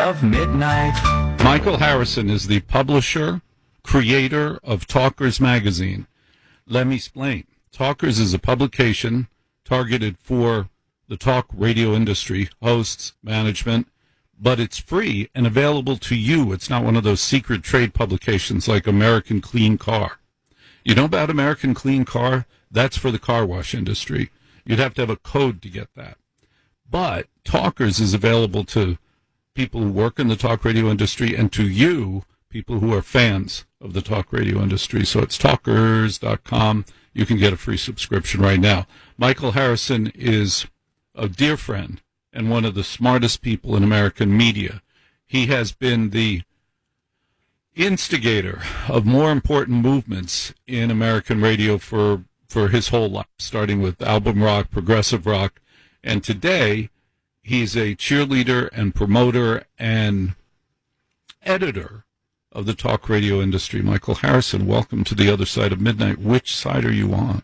of midnight. Michael Harrison is the publisher, creator of Talkers Magazine. Let me explain. Talkers is a publication targeted for the talk radio industry, hosts, management, but it's free and available to you. It's not one of those secret trade publications like American Clean Car. You know about American Clean Car? That's for the car wash industry. You'd have to have a code to get that. But Talkers is available to people who work in the talk radio industry and to you, people who are fans of the talk radio industry. So it's talkers.com. You can get a free subscription right now. Michael Harrison is a dear friend and one of the smartest people in American media. He has been the instigator of more important movements in American radio for his whole life, starting with album rock, progressive rock, and today he's a cheerleader and promoter and editor of the talk radio industry. Michael Harrison, welcome to the other side of midnight. Which side are you on?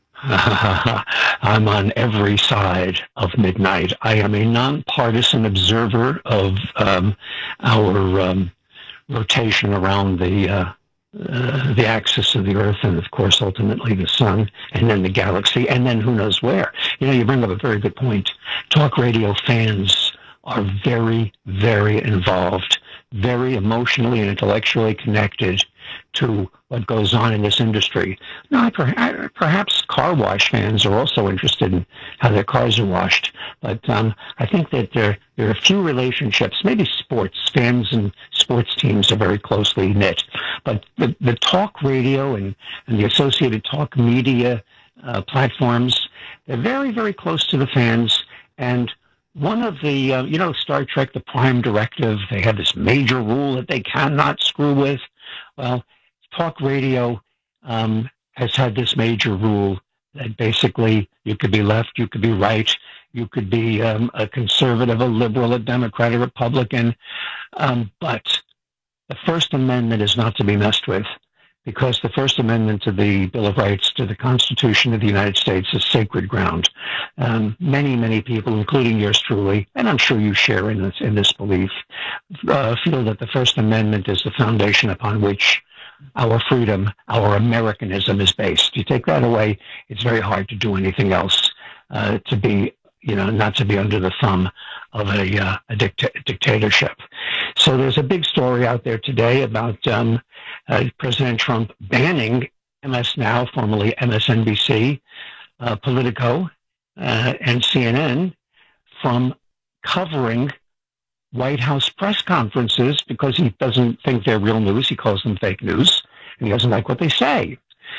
I'm on every side of midnight. I am a nonpartisan observer of our rotation around the axis of the Earth, and of course, ultimately the Sun, and then the galaxy, and then who knows where. You know, you bring up a very good point. Talk radio fans are very, very involved, very emotionally and intellectually connected to what goes on in this industry. Now, perhaps car wash fans are also interested in how their cars are washed, but I think that there are a few relationships. Maybe sports fans and sports teams are very closely knit, but the talk radio and the associated talk media platforms, they're very, very close to the fans. And one of the, Star Trek, the Prime Directive, they have this major rule that they cannot screw with. Well, talk radio has had this major rule that basically you could be left, you could be right, you could be a conservative, a liberal, a Democrat, a Republican, but the First Amendment is not to be messed with, because the First Amendment to the Bill of Rights, to the Constitution of the United States, is sacred ground. Many, many people, including yours truly, and I'm sure you share in this belief, feel that the First Amendment is the foundation upon which our freedom, our Americanism is based. You take that away, it's very hard to do anything else, to be, not to be under the thumb of a dictatorship. So there's a big story out there today about President Trump banning MS Now, formerly MSNBC, Politico, and CNN from covering White House press conferences because he doesn't think they're real news. He calls them fake news, and he doesn't like what they say.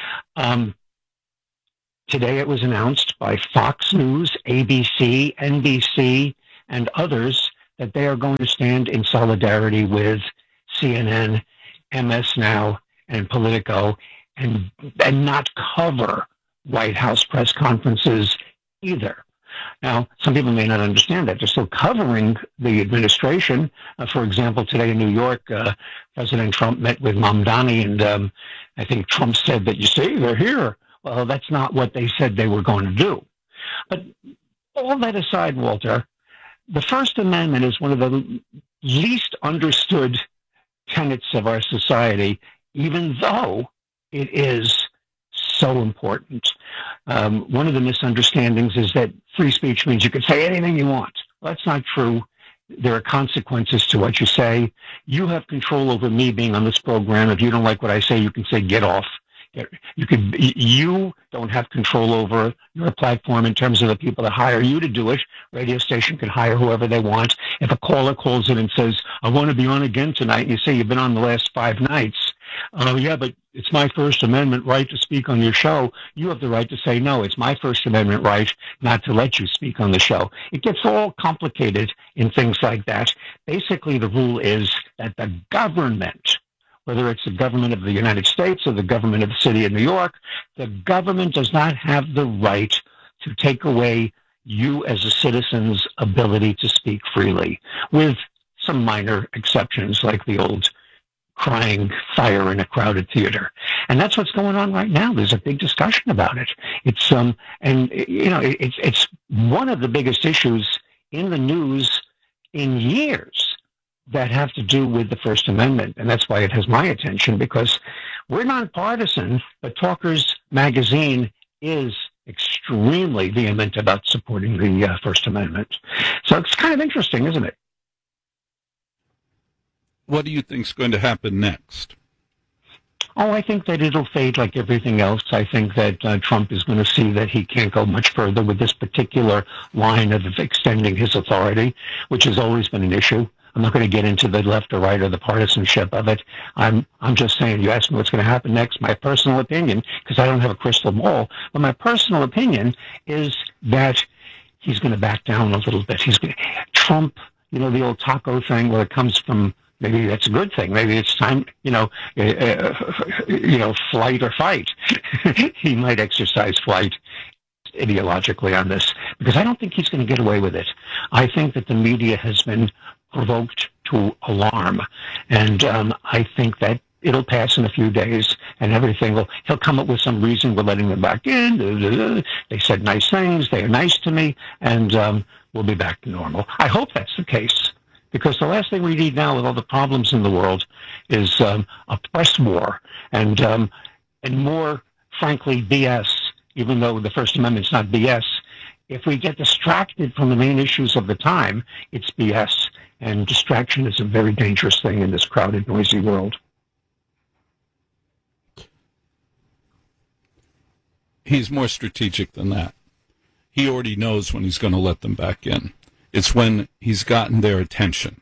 Today it was announced by Fox News, ABC, NBC, and others that they are going to stand in solidarity with CNN, MS Now, and Politico, and not cover White House press conferences either. Now, some people may not understand that. They're still covering the administration. For example, today in New York, President Trump met with Mamdani, and I think Trump said that, you see, they're here. Well, that's not what they said they were going to do. But all that aside, Walter, the First Amendment is one of the least understood tenets of our society, even though it is so important. One of the misunderstandings is that free speech means you can say anything you want. Well, that's not true. There are consequences to what you say. You have control over me being on this program. If you don't like what I say, you can say, get off. You don't have control over your platform in terms of the people that hire you to do it. Radio station can hire whoever they want. If a caller calls in and says, I want to be on again tonight, and you say you've been on the last 5 nights, yeah, but it's my First Amendment right to speak on your show. You have the right to say, no, it's my First Amendment right not to let you speak on the show. It gets all complicated in things like that. Basically, the rule is that the government, whether it's the government of the United States or the government of the city of New York, the government does not have the right to take away you as a citizen's ability to speak freely, with some minor exceptions like the old crying fire in a crowded theater. And that's what's going on right now. There's a big discussion about it. It's it's one of the biggest issues in the news in years. that have to do with the First Amendment. And that's why it has my attention, because we're nonpartisan, but Talkers Magazine is extremely vehement about supporting the First Amendment. So it's kind of interesting, isn't it? What do you think is going to happen next? Oh, I think that it'll fade like everything else. I think that Trump is going to see that he can't go much further with this particular line of extending his authority, which has always been an issue. I'm not going to get into the left or right or the partisanship of it. I'm just saying, you asked me what's going to happen next. My personal opinion, because I don't have a crystal ball, but my personal opinion is that he's going to back down a little bit. Trump, the old taco thing where it comes from. Maybe that's a good thing. Maybe it's time, flight or fight. He might exercise flight ideologically on this, because I don't think he's going to get away with it. I think that the media has been provoked to alarm, and I think that it'll pass in a few days, and he'll come up with some reason we're letting them back in. They said nice things. They are nice to me, and we'll be back to normal. I hope that's the case. Because the last thing we need now, with all the problems in the world, is a press war and more, frankly, BS. Even though the First Amendment's not BS, if we get distracted from the main issues of the time, it's BS. And distraction is a very dangerous thing in this crowded, noisy world. He's more strategic than that. He already knows when he's going to let them back in. It's when he's gotten their attention,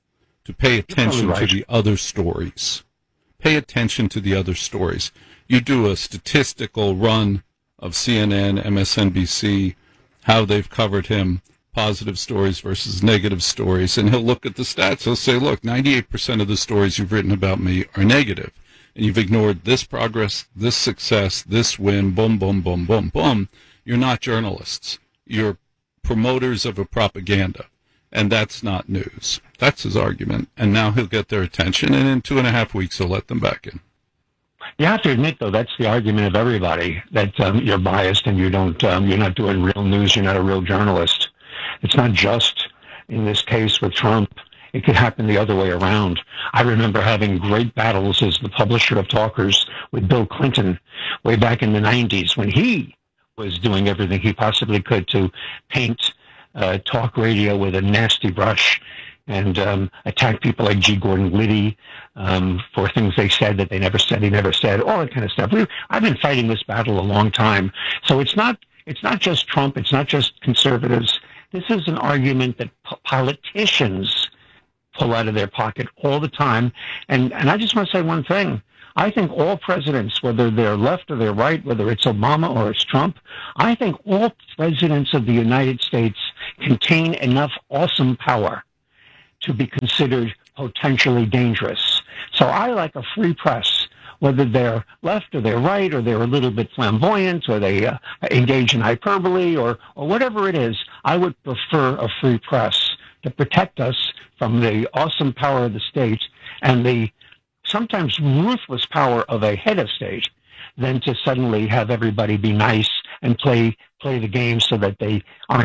to pay attention to the other stories. Pay attention to the other stories. You do a statistical run of CNN, MSNBC, how they've covered him, positive stories versus negative stories, and he'll look at the stats. He'll say, look, 98% of the stories you've written about me are negative, and you've ignored this progress, this success, this win, boom, boom, boom, boom, boom. You're not journalists. You're promoters of a propaganda, and that's not news. That's his argument, and now he'll get their attention, and in 2.5 weeks he'll let them back in. You have to admit, though, that's the argument of everybody, that you're biased and you're not doing real news, you're not a real journalist. It's not just in this case with Trump. It could happen the other way around. I remember having great battles as the publisher of Talkers with Bill Clinton way back in the 90s, when he was doing everything he possibly could to paint talk radio with a nasty brush and attack people like G. Gordon Liddy for things they said that they never said, he never said, all that kind of stuff. I've been fighting this battle a long time. So it's not just Trump, it's not just conservatives. This is an argument that politicians pull out of their pocket all the time. And I just want to say one thing. I think all presidents, whether they're left or they're right, whether it's Obama or it's Trump, I think all presidents of the United States contain enough awesome power to be considered potentially dangerous. So I like a free press, whether they're left or they're right, or they're a little bit flamboyant, or they engage in hyperbole, or whatever it is. I would prefer a free press to protect us from the awesome power of the state and the sometimes ruthless power of a head of state, than to suddenly have everybody be nice and play the game so that they aren't